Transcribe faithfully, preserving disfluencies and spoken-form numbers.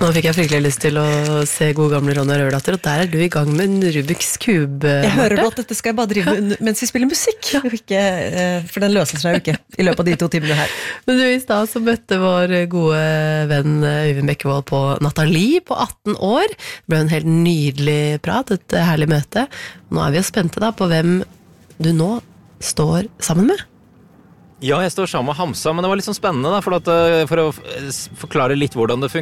Nå fikk jeg fryktelig lyst til å se god gamle Ronja Røverdatter, og der er du i gang med en Rubiks kube. Jeg hører nå at dette skal jeg bare drive mens vi spiller musikk, ikke, for den løser seg jo ikke i løpet av de to timene her. Men du, i stad så møtte vår gode venn Øyvind Bekkevold på Nathalie på atten år. Det ble en helt nydelig prat, et herlig møte. Nå er vi jo spente da på hvem du nå står sammen med. Ja, jeg står sammen med Hamsa, men det var litt sånn spennende da, for, at, for å forklare litt hvordan det fungerer.